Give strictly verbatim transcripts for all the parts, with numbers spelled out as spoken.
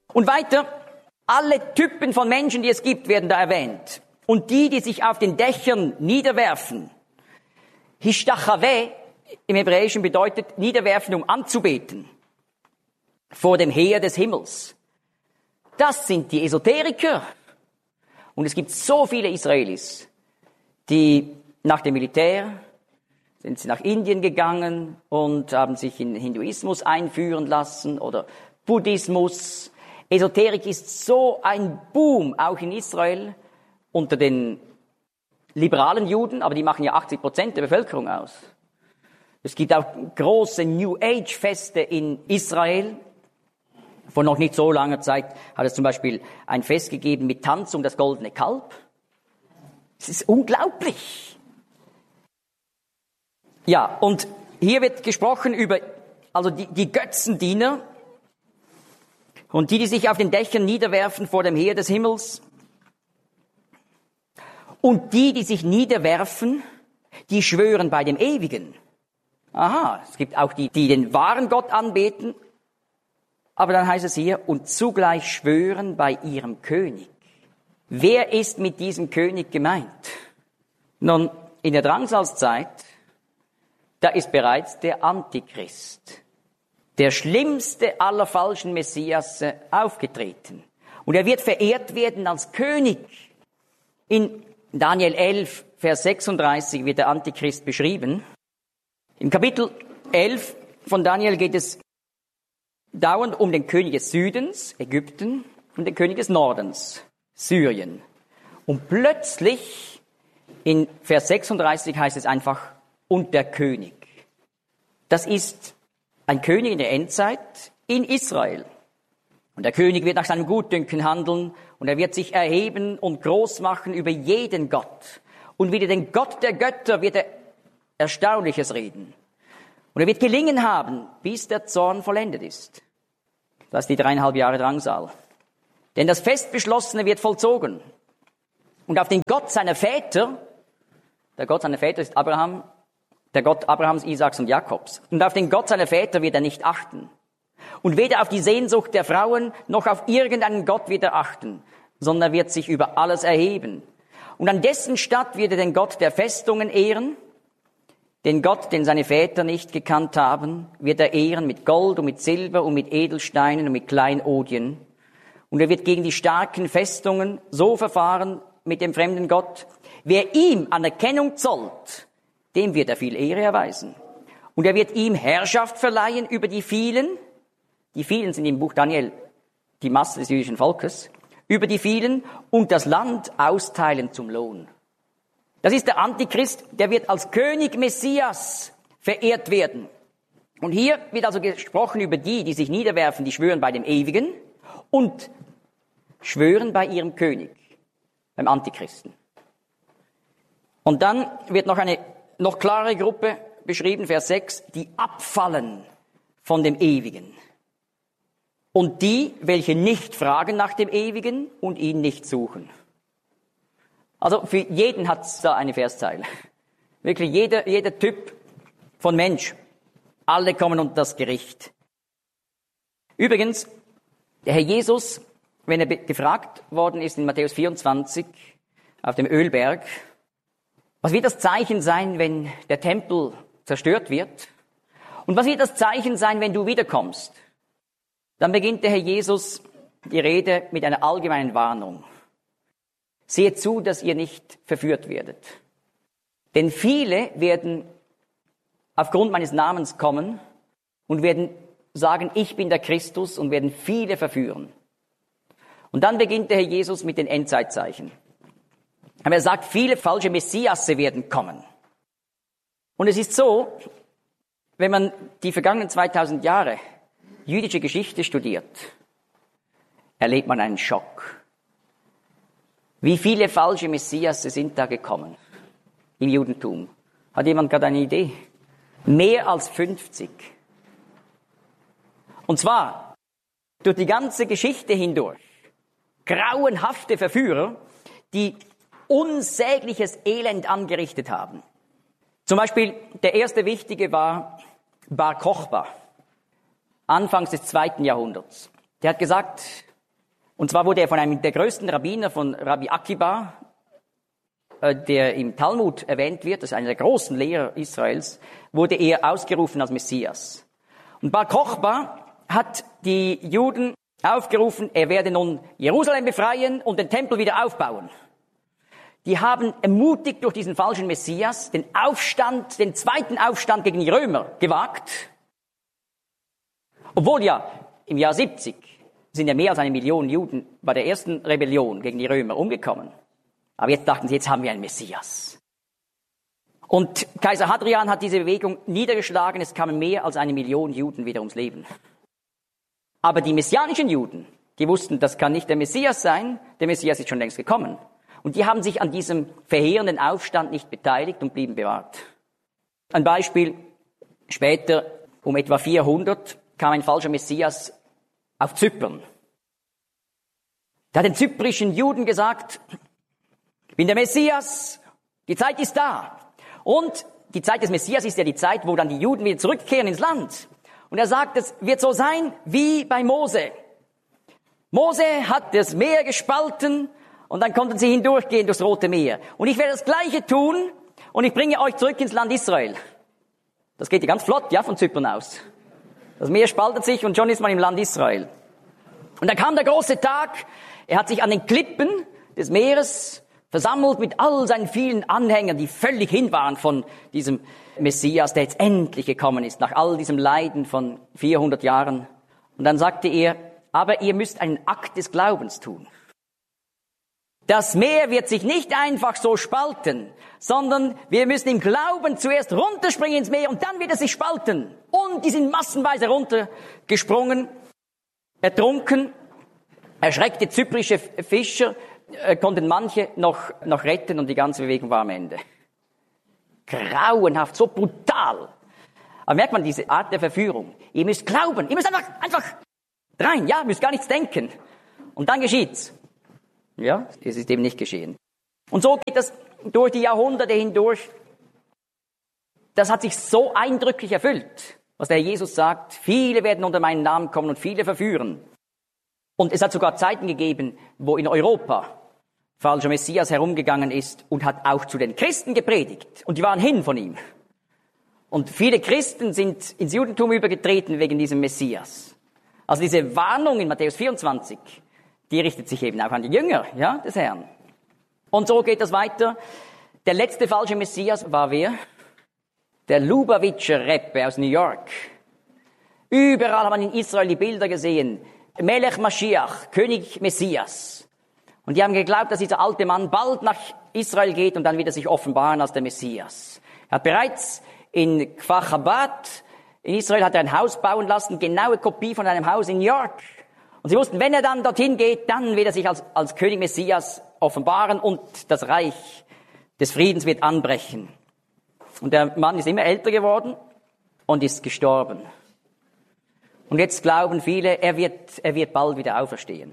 Und weiter, alle Typen von Menschen, die es gibt, werden da erwähnt. Und die, die sich auf den Dächern niederwerfen. Hishtachave im Hebräischen bedeutet niederwerfen, um anzubeten. Vor dem Heer des Himmels. Das sind die Esoteriker. Und es gibt so viele Israelis, die nach dem Militär sind sie nach Indien gegangen und haben sich in Hinduismus einführen lassen oder Buddhismus. Esoterik ist so ein Boom, auch in Israel, unter den liberalen Juden, aber die machen ja achtzig Prozent der Bevölkerung aus. Es gibt auch große New Age Feste in Israel. Vor noch nicht so langer Zeit hat es zum Beispiel ein Fest gegeben mit Tanz um das goldene Kalb. Es ist unglaublich. Ja, und hier wird gesprochen über also die, die Götzendiener und die, die sich auf den Dächern niederwerfen vor dem Heer des Himmels. Und die, die sich niederwerfen, die schwören bei dem Ewigen. Aha, es gibt auch die, die den wahren Gott anbeten. Aber dann heißt es hier, und zugleich schwören bei ihrem König. Wer ist mit diesem König gemeint? Nun, in der Drangsalzzeit, da ist bereits der Antichrist, der schlimmste aller falschen Messiasse, aufgetreten. Und er wird verehrt werden als König. In Daniel elf, Vers sechsunddreißig wird der Antichrist beschrieben. Im Kapitel elf von Daniel geht es dauernd um den König des Südens, Ägypten, und den König des Nordens, Syrien. Und plötzlich in Vers sechsunddreißig heißt es einfach, und der König. Das ist ein König in der Endzeit in Israel. Und der König wird nach seinem Gutdünken handeln und er wird sich erheben und groß machen über jeden Gott. Und wieder den Gott der Götter wird er Erstaunliches reden. Und er wird gelingen haben, bis der Zorn vollendet ist. Das ist die dreieinhalb Jahre Drangsal. Denn das Festbeschlossene wird vollzogen. Und auf den Gott seiner Väter, der Gott seiner Väter ist Abraham, der Gott Abrahams, Isaaks und Jakobs. Und auf den Gott seiner Väter wird er nicht achten. Und weder auf die Sehnsucht der Frauen, noch auf irgendeinen Gott wird er achten, sondern er wird sich über alles erheben. Und an dessen Statt wird er den Gott der Festungen ehren, den Gott, den seine Väter nicht gekannt haben, wird er ehren mit Gold und mit Silber und mit Edelsteinen und mit Kleinodien. Und er wird gegen die starken Festungen so verfahren mit dem fremden Gott. Wer ihm Anerkennung zollt, dem wird er viel Ehre erweisen. Und er wird ihm Herrschaft verleihen über die vielen, die vielen sind im Buch Daniel die Masse des jüdischen Volkes, über die vielen und das Land austeilen zum Lohn. Das ist der Antichrist, der wird als König Messias verehrt werden. Und hier wird also gesprochen über die, die sich niederwerfen, die schwören bei dem Ewigen und schwören bei ihrem König, beim Antichristen. Und dann wird noch eine noch klare Gruppe beschrieben, Vers sechs, die abfallen von dem Ewigen. Und die, welche nicht fragen nach dem Ewigen und ihn nicht suchen. Also für jeden hat es da eine Verszeile. Wirklich jeder, jeder Typ von Mensch. Alle kommen unter das Gericht. Übrigens, der Herr Jesus, wenn er gefragt worden ist in Matthäus vierundzwanzig auf dem Ölberg, was wird das Zeichen sein, wenn der Tempel zerstört wird? Und was wird das Zeichen sein, wenn du wiederkommst? Dann beginnt der Herr Jesus die Rede mit einer allgemeinen Warnung. Seht zu, dass ihr nicht verführt werdet. Denn viele werden aufgrund meines Namens kommen und werden sagen, ich bin der Christus, und werden viele verführen. Und dann beginnt der Herr Jesus mit den Endzeitzeichen. Aber er sagt, viele falsche Messiasse werden kommen. Und es ist so, wenn man die vergangenen zweitausend Jahre jüdische Geschichte studiert, erlebt man einen Schock. Wie viele falsche Messiasse sind da gekommen im Judentum? Hat jemand gerade eine Idee? Mehr als fünfzig. Und zwar durch die ganze Geschichte hindurch. Grauenhafte Verführer, die unsägliches Elend angerichtet haben. Zum Beispiel der erste wichtige war Bar Kochba, anfangs des zweiten Jahrhunderts. Der hat gesagt, Und zwar wurde er von einem der größten Rabbiner, von Rabbi Akiba, äh, der im Talmud erwähnt wird, das ist einer der großen Lehrer Israels, wurde er ausgerufen als Messias. Und Bar Kochba hat die Juden aufgerufen, er werde nun Jerusalem befreien und den Tempel wieder aufbauen. Die haben ermutigt durch diesen falschen Messias den Aufstand, den zweiten Aufstand gegen die Römer gewagt. Obwohl ja im Jahr siebzig sind ja mehr als eine Million Juden bei der ersten Rebellion gegen die Römer umgekommen. Aber jetzt dachten sie, jetzt haben wir einen Messias. Und Kaiser Hadrian hat diese Bewegung niedergeschlagen, es kamen mehr als eine Million Juden wieder ums Leben. Aber die messianischen Juden, die wussten, das kann nicht der Messias sein, der Messias ist schon längst gekommen. Und die haben sich an diesem verheerenden Aufstand nicht beteiligt und blieben bewahrt. Ein Beispiel, später, um etwa vierhundert, kam ein falscher Messias auf Zypern. Der hat den zyprischen Juden gesagt, ich bin der Messias, die Zeit ist da. Und die Zeit des Messias ist ja die Zeit, wo dann die Juden wieder zurückkehren ins Land. Und er sagt, es wird so sein wie bei Mose. Mose hat das Meer gespalten und dann konnten sie hindurchgehen durchs Rote Meer. Und ich werde das Gleiche tun und ich bringe euch zurück ins Land Israel. Das geht ja ganz flott, ja, von Zypern aus. Das Meer spaltet sich und schon ist man im Land Israel. Und dann kam der große Tag, er hat sich an den Klippen des Meeres versammelt mit all seinen vielen Anhängern, die völlig hin waren von diesem Messias, der jetzt endlich gekommen ist, nach all diesem Leiden von vierhundert Jahren. Und dann sagte er, aber ihr müsst einen Akt des Glaubens tun. Das Meer wird sich nicht einfach so spalten, sondern wir müssen im Glauben zuerst runterspringen ins Meer und dann wird es sich spalten. Und die sind massenweise runtergesprungen, ertrunken, erschreckte zyprische Fischer, äh, konnten manche noch, noch retten und die ganze Bewegung war am Ende. Grauenhaft, so brutal. Aber merkt man diese Art der Verführung? Ihr müsst glauben, ihr müsst einfach, einfach rein, ja, müsst gar nichts denken. Und dann geschieht's. Ja, es ist eben nicht geschehen. Und so geht das durch die Jahrhunderte hindurch. Das hat sich so eindrücklich erfüllt, was der Herr Jesus sagt. Viele werden unter meinen Namen kommen und viele verführen. Und es hat sogar Zeiten gegeben, wo in Europa falscher Messias herumgegangen ist und hat auch zu den Christen gepredigt. Und die waren hin von ihm. Und viele Christen sind ins Judentum übergetreten wegen diesem Messias. Also diese Warnung in Matthäus vierundzwanzig, die richtet sich eben auch an die Jünger, ja, des Herrn. Und so geht das weiter. Der letzte falsche Messias war wer? Der Lubavitcher Rebbe aus New York. Überall hat man in Israel die Bilder gesehen. Melech Mashiach, König Messias. Und die haben geglaubt, dass dieser alte Mann bald nach Israel geht und dann wird er sich offenbaren als der Messias. Er hat bereits in Kfar Chabad in Israel hat er ein Haus bauen lassen, genaue Kopie von einem Haus in New York. Und sie wussten, wenn er dann dorthin geht, dann wird er sich als, als König Messias offenbaren und das Reich des Friedens wird anbrechen. Und der Mann ist immer älter geworden und ist gestorben. Und jetzt glauben viele, er wird, er wird bald wieder auferstehen.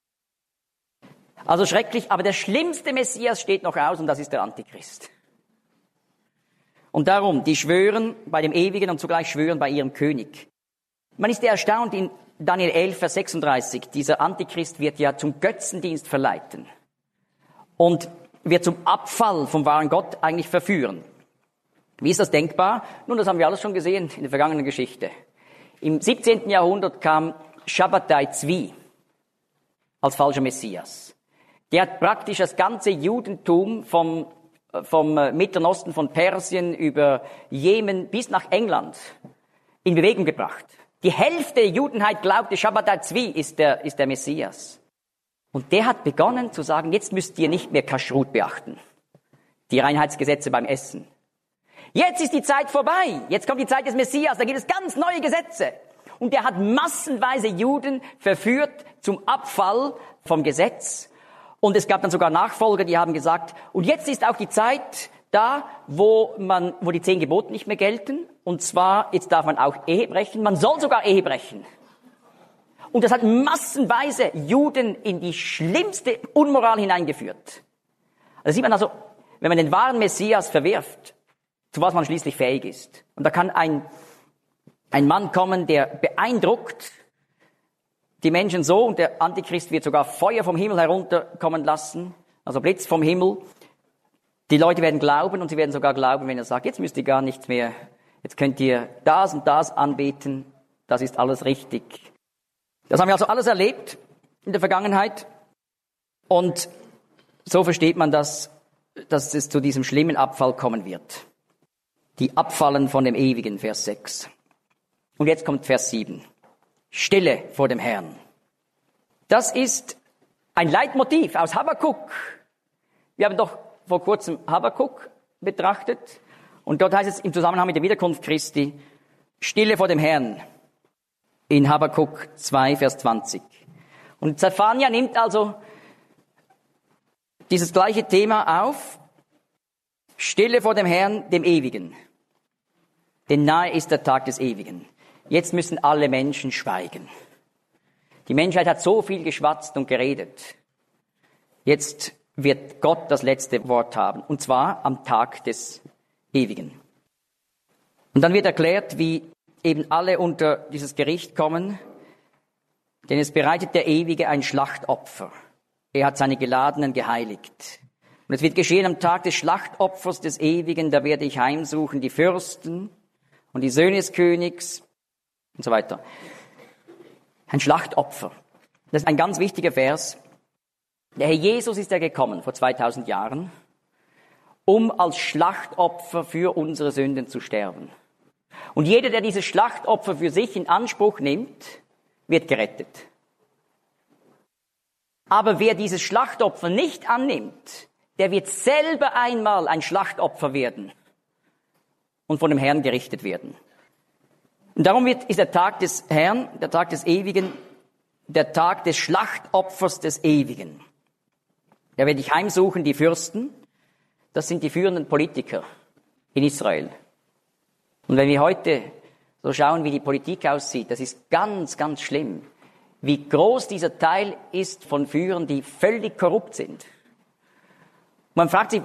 Also schrecklich, aber der schlimmste Messias steht noch aus und das ist der Antichrist. Und darum, die schwören bei dem Ewigen und zugleich schwören bei ihrem König. Man ist ja erstaunt in Daniel elf, Vers sechsunddreißig. Dieser Antichrist wird ja zum Götzendienst verleiten und wird zum Abfall vom wahren Gott eigentlich verführen. Wie ist das denkbar? Nun, das haben wir alles schon gesehen in der vergangenen Geschichte. Im siebzehnten Jahrhundert kam Shabbatai Zvi als falscher Messias. Der hat praktisch das ganze Judentum vom, vom Mittleren Osten, von Persien über Jemen bis nach England in Bewegung gebracht. Die Hälfte der Judenheit glaubte, Shabbatai Zvi ist der, ist der Messias. Und der hat begonnen zu sagen, jetzt müsst ihr nicht mehr Kashrut beachten. Die Reinheitsgesetze beim Essen. Jetzt ist die Zeit vorbei. Jetzt kommt die Zeit des Messias. Da gibt es ganz neue Gesetze. Und der hat massenweise Juden verführt zum Abfall vom Gesetz. Und es gab dann sogar Nachfolger, die haben gesagt, und jetzt ist auch die Zeit da, wo man, wo die zehn Gebote nicht mehr gelten. Und zwar, jetzt darf man auch Ehe brechen. Man soll sogar Ehe brechen. Und das hat massenweise Juden in die schlimmste Unmoral hineingeführt. Also sieht man also, wenn man den wahren Messias verwirft, zu was man schließlich fähig ist. Und da kann ein, ein Mann kommen, der beeindruckt die Menschen so, und der Antichrist wird sogar Feuer vom Himmel herunterkommen lassen, also Blitz vom Himmel. Die Leute werden glauben und sie werden sogar glauben, wenn er sagt, jetzt müsst ihr gar nichts mehr, jetzt könnt ihr das und das anbeten, das ist alles richtig. Das haben wir also alles erlebt in der Vergangenheit und so versteht man das, dass es zu diesem schlimmen Abfall kommen wird. Die abfallen von dem Ewigen, Vers sechs. Und jetzt kommt Vers sieben. Stille vor dem Herrn. Das ist ein Leitmotiv aus Habakuk. Wir haben doch vor kurzem Habakuk betrachtet. Und dort heißt es im Zusammenhang mit der Wiederkunft Christi, Stille vor dem Herrn. In Habakuk zwei, Vers zwanzig. Und Zephania nimmt also dieses gleiche Thema auf. Stille vor dem Herrn, dem Ewigen. Denn nahe ist der Tag des Ewigen. Jetzt müssen alle Menschen schweigen. Die Menschheit hat so viel geschwatzt und geredet. Jetzt wird Gott das letzte Wort haben. Und zwar am Tag des Ewigen. Und dann wird erklärt, wie eben alle unter dieses Gericht kommen. Denn es bereitet der Ewige ein Schlachtopfer. Er hat seine Geladenen geheiligt. Und es wird geschehen am Tag des Schlachtopfers des Ewigen, da werde ich heimsuchen die Fürsten und die Söhne des Königs und so weiter. Ein Schlachtopfer. Das ist ein ganz wichtiger Vers. Der Herr Jesus ist ja gekommen vor zweitausend Jahren, um als Schlachtopfer für unsere Sünden zu sterben. Und jeder, der dieses Schlachtopfer für sich in Anspruch nimmt, wird gerettet. Aber wer dieses Schlachtopfer nicht annimmt, der wird selber einmal ein Schlachtopfer werden und von dem Herrn gerichtet werden. Und darum wird, ist der Tag des Herrn, der Tag des Ewigen, der Tag des Schlachtopfers des Ewigen. Da werde ich heimsuchen die Fürsten, das sind die führenden Politiker in Israel. Und wenn wir heute so schauen, wie die Politik aussieht, das ist ganz, ganz schlimm, wie groß dieser Teil ist von Führern, die völlig korrupt sind. Man fragt sich,